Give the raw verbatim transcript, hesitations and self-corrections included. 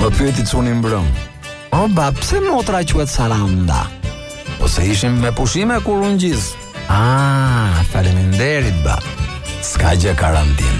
Më pyeti Cuni mbrëm: "O ba, pse motra quhet Saranda?" "Po se ishim me pushime kur unë gjis." "Ah, faleminderit ba. S'ka gjë karantinë."